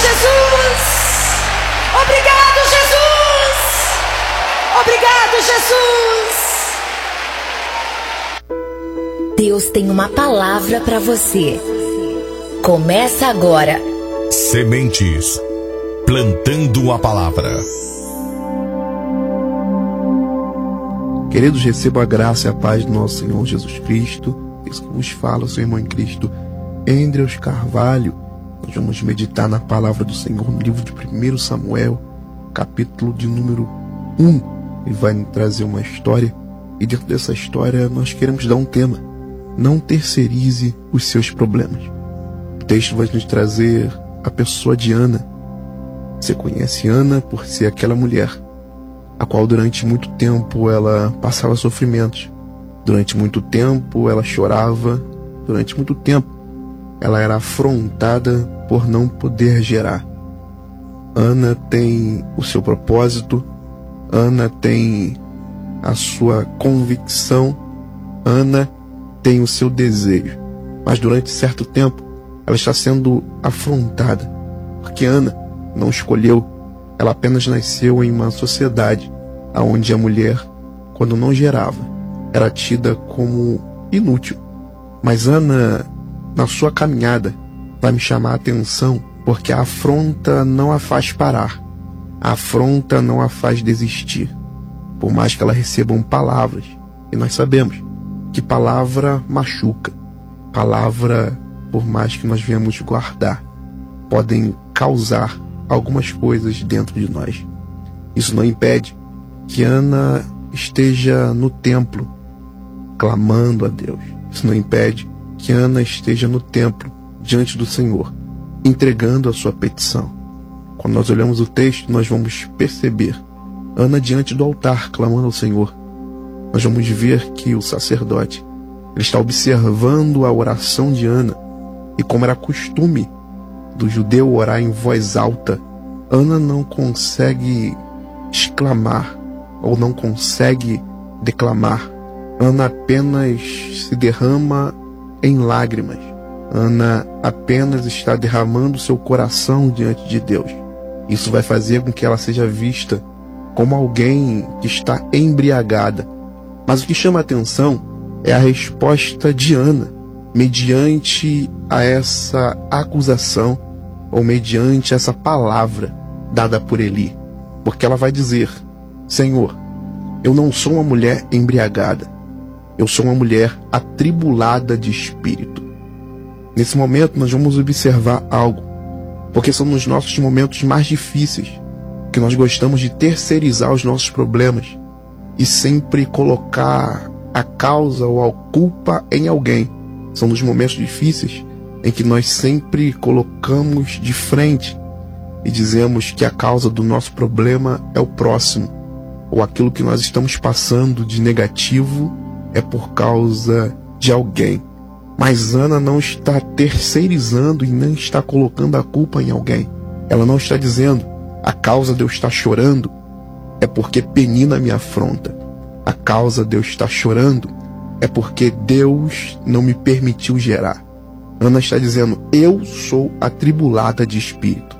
Jesus! Obrigado, Jesus! Obrigado, Jesus! Deus tem uma palavra para você. Começa agora. Sementes. Plantando a palavra. Queridos, recebam a graça e a paz do nosso Senhor Jesus Cristo. Isso que vos fala, seu irmão em Cristo, Andrews Carvalho. Nós vamos meditar na palavra do Senhor no livro de 1 Samuel, capítulo de número 1. Ele vai nos trazer uma história, e dentro dessa história nós queremos dar um tema: não terceirize os seus problemas. O texto vai nos trazer a pessoa de Ana. Você conhece Ana por ser aquela mulher a qual durante muito tempo ela passava sofrimentos. Durante muito tempo ela chorava. Durante muito tempo ela era afrontada por não poder gerar. Ana tem o seu propósito. Ana tem a sua convicção. Ana tem o seu desejo. Mas durante certo tempo ela está sendo afrontada, porque Ana não escolheu. Ela apenas nasceu em uma sociedade onde a mulher, quando não gerava, era tida como inútil. Mas Ana, na sua caminhada, vai me chamar a atenção, porque a afronta não a faz parar. A afronta não a faz desistir. Por mais que ela recebam palavras, e nós sabemos que palavra machuca. Palavra, por mais que nós venhamos guardar, podem causar algumas coisas dentro de nós. Isso não impede que Ana esteja no templo clamando a Deus. Isso não impede que Ana esteja no templo diante do Senhor, entregando a sua petição. Quando nós olhamos o texto, nós vamos perceber Ana diante do altar clamando ao Senhor. Nós vamos ver que o sacerdote, ele está observando a oração de Ana, e como era costume do judeu orar em voz alta, Ana não consegue exclamar ou não consegue declamar. Ana apenas se derrama em lágrimas. Ana apenas está derramando seu coração diante de Deus. Isso vai fazer com que ela seja vista como alguém que está embriagada. Mas o que chama a atenção é a resposta de Ana mediante a essa acusação, ou mediante essa palavra dada por Eli. Porque ela vai dizer: Senhor, eu não sou uma mulher embriagada, eu sou uma mulher atribulada de espírito. Nesse momento nós vamos observar algo, porque são nos nossos momentos mais difíceis que nós gostamos de terceirizar os nossos problemas e sempre colocar a causa ou a culpa em alguém. São nos momentos difíceis em que nós sempre colocamos de frente e dizemos que a causa do nosso problema é o próximo, ou aquilo que nós estamos passando de negativo é por causa de alguém. Mas Ana não está terceirizando e nem está colocando a culpa em alguém. Ela não está dizendo: a causa de eu estar chorando é porque Penina me afronta. A causa de eu estar chorando é porque Deus não me permitiu gerar. Ana está dizendo: eu sou atribulada de espírito.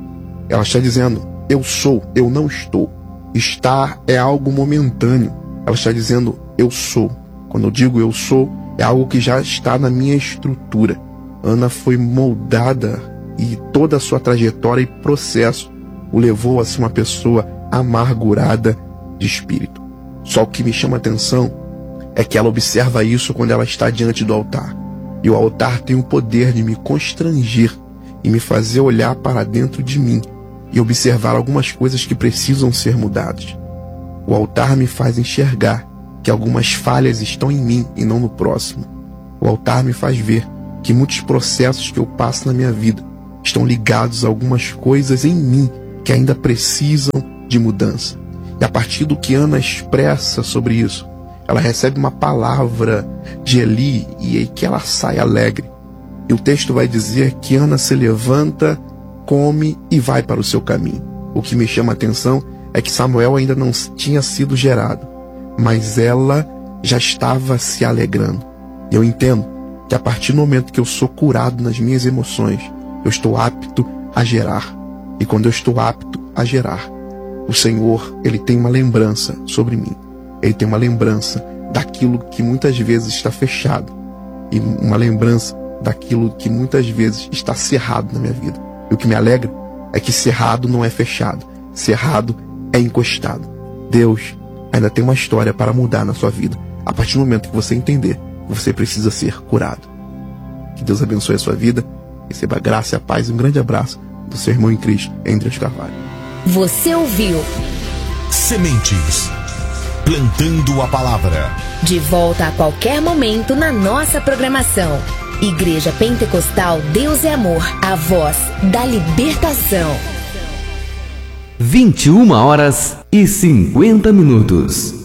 Ela está dizendo: eu sou, eu não estou. Estar é algo momentâneo. Ela está dizendo: eu sou. Quando eu digo eu sou, é algo que já está na minha estrutura. Ana foi moldada e toda a sua trajetória e processo o levou a ser uma pessoa amargurada de espírito. Só o que me chama a atenção é que ela observa isso quando ela está diante do altar. E o altar tem o poder de me constranger e me fazer olhar para dentro de mim e observar algumas coisas que precisam ser mudadas. O altar me faz enxergar que algumas falhas estão em mim e não no próximo. O altar me faz ver que muitos processos que eu passo na minha vida estão ligados a algumas coisas em mim que ainda precisam de mudança. E a partir do que Ana expressa sobre isso, ela recebe uma palavra de Eli e que ela sai alegre. E o texto vai dizer que Ana se levanta, come e vai para o seu caminho. O que me chama a atenção é que Samuel ainda não tinha sido gerado, mas ela já estava se alegrando. Eu entendo que a partir do momento que eu sou curado nas minhas emoções, eu estou apto a gerar. E quando eu estou apto a gerar, o Senhor, Ele tem uma lembrança sobre mim. Ele tem uma lembrança daquilo que muitas vezes está fechado. E uma lembrança daquilo que muitas vezes está cerrado na minha vida. E o que me alegra é que cerrado não é fechado. Cerrado é encostado. Deus ainda tem uma história para mudar na sua vida. A partir do momento que você entender que você precisa ser curado. Que Deus abençoe a sua vida. Receba a graça e a paz. Um grande abraço do seu irmão em Cristo, Andreas Carvalho. Você ouviu Sementes. Plantando a palavra. De volta a qualquer momento na nossa programação. Igreja Pentecostal Deus é Amor, a voz da libertação. 21h50.